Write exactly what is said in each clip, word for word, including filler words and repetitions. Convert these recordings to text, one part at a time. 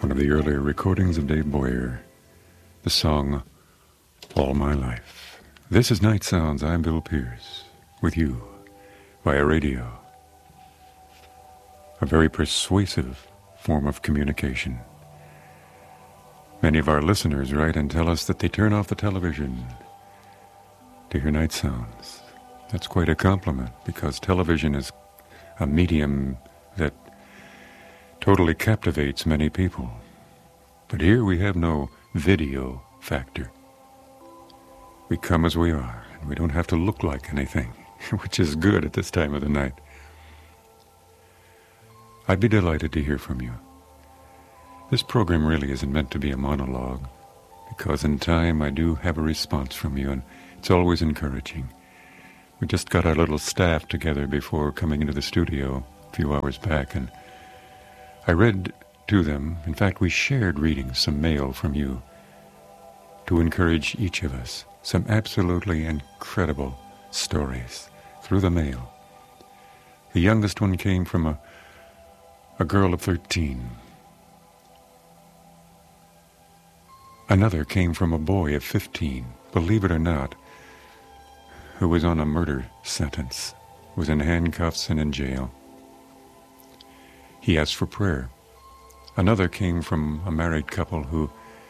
one of the earlier recordings of Dave Boyer, the song All My Life. This is Night Sounds. I'm Bill Pierce, with you via radio. A very persuasive form of communication. Many of our listeners write and tell us that they turn off the television to hear Night Sounds. That's quite a compliment, because television is a medium that totally captivates many people. But here we have no video factor. We come as we are, and we don't have to look like anything, which is good at this time of the night. I'd be delighted to hear from you. This program really isn't meant to be a monologue, because in time I do have a response from you, and it's always encouraging. We just got our little staff together before coming into the studio a few hours back, and I read to them. In fact, we shared reading some mail from you to encourage each of us. Some absolutely incredible stories through the mail. The youngest one came from a, a girl of thirteen. Another came from a boy of fifteen, believe it or not, who was on a murder sentence, was in handcuffs and in jail. He asked for prayer. Another came from a married couple who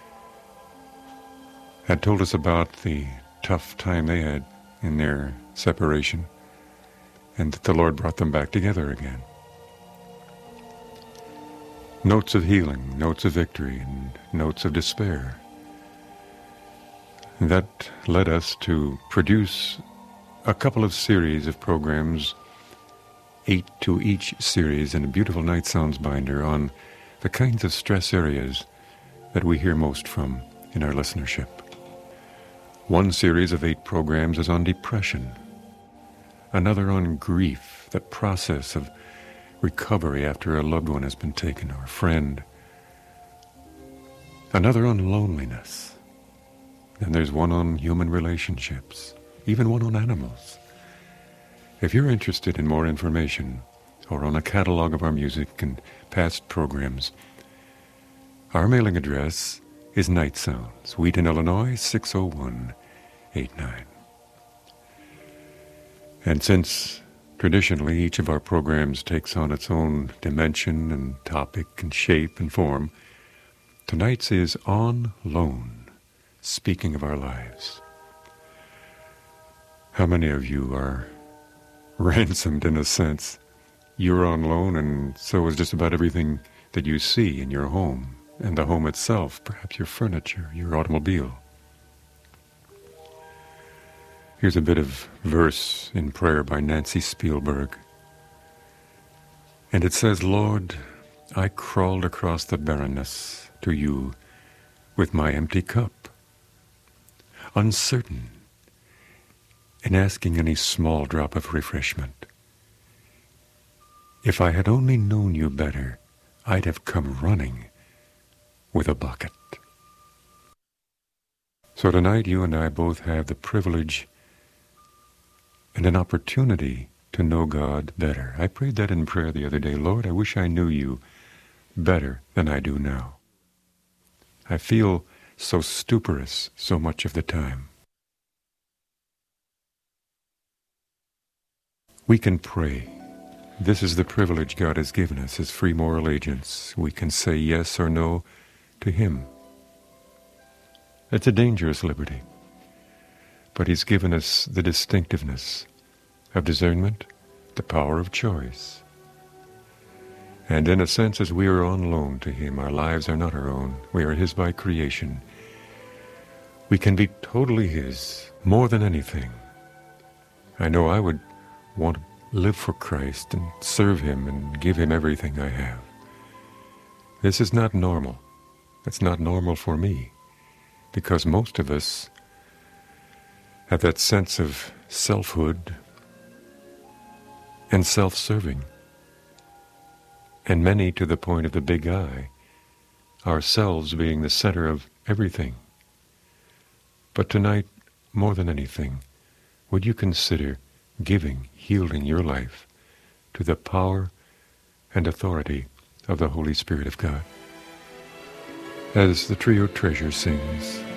had told us about the tough time they had in their separation, and that the Lord brought them back together again. Notes of healing, notes of victory, and notes of despair. That led us to produce a couple of series of programs, eight to each series in a beautiful Night Sounds binder on the kinds of stress areas that we hear most from in our listenership. One series of eight programs is on depression, another on grief, the process of recovery after a loved one has been taken or a friend, another on loneliness, then there's one on human relationships, even one on animals. If you're interested in more information or on a catalog of our music and past programs, our mailing address is Night Sounds, Wheaton, Illinois, six oh one eight nine. And since traditionally each of our programs takes on its own dimension and topic and shape and form, tonight's is On Loan, speaking of our lives. How many of you are ransomed in a sense? You're on loan, and so is just about everything that you see in your home, and the home itself, perhaps your furniture, your automobile. Here's a bit of verse in prayer by Nancy Spielberg. And it says, Lord, I crawled across the barrenness to you with my empty cup, uncertain in asking any small drop of refreshment. If I had only known you better, I'd have come running with a bucket. So tonight you and I both have the privilege and an opportunity to know God better. I prayed that in prayer the other day. Lord, I wish I knew you better than I do now. I feel so stuporous so much of the time. We can pray. This is the privilege God has given us as free moral agents. We can say yes or no to Him. It's a dangerous liberty, but He's given us the distinctiveness of discernment, the power of choice. And in a sense, as we are on loan to Him, our lives are not our own. We are His by creation. We can be totally His, more than anything. I know I would want to live for Christ and serve Him and give Him everything I have. This is not normal. It's not normal for me, because most of us have that sense of selfhood and self-serving, and many to the point of the big I, ourselves being the center of everything. But tonight, more than anything, would you consider giving, yielding your life to the power and authority of the Holy Spirit of God? as the trio Treasure sings.